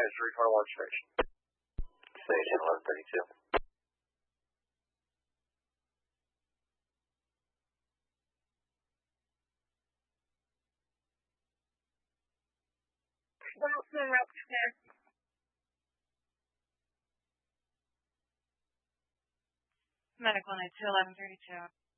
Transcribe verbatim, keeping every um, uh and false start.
three twenty-one station. Station eleven thirty-two. Medical night to eleven thirty-two.